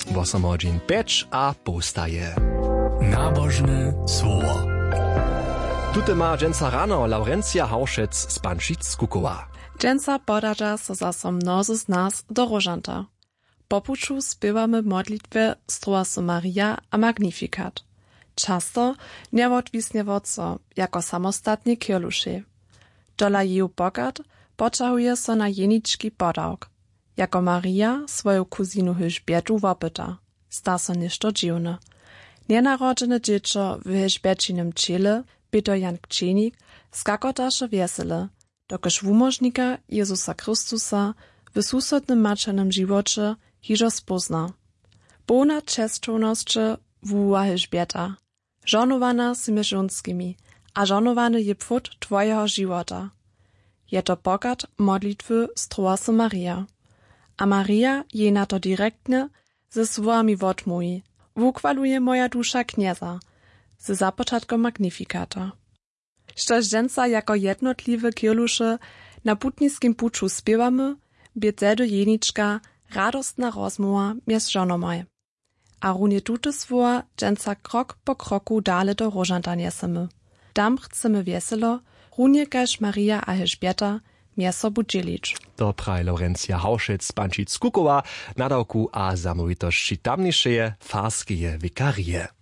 8:05 a postaje. Nabożne słowo. Tute ma dżęca rano Laurencja Hauschec z Pančic z Kukowa. Dżęca podaża so zaso mnozy z nas do Rożanta. Po puczu śpiewamy modlitwę Stroasu Maria a Magnificat. Często nie odwisnie woco, jako samostatnie kieluszy. Dola jej bogat poczahuje so na jeniczki podałk. Jako Maria swoją kuzinu Elżbietu wopyta. Sta so ništo dziwne. Nienarodzene dziecko w Elżbiecinem ciele, Peter Jan Kczenik, skakotaše wesele, dokaż wumożnika Jezusa Chrystusa w susodnym maczanym živocie hižo spozna. Bona czesčownosće wuwa Elżbieta. Żonowana z mieszunskimi, a żonowany je pfut twojego života. Je to bogat modlitwy Stroasu Maria. A Maria je na to direktnie ze słowami wodmówi. Wukwaluje moja dusza knieza, ze zapoczatkom Magnifikata. Štož dżęca jako jednotliwe kielusze na putniskim puczu śpiewamy, bie zedo jeniczka radostna rozmowa mjez żonomaj. A runie tute słowa dżęca krok po kroku dale do Rożanta niesemy. Tam chcemy weselo, runie kaž Maria a Elżbieta mjez sobu dzielić. To praj Laurencja Hauschec z Pančic z Kukowa, nadawku a zamówitości tamniejszeje farskie wikarie.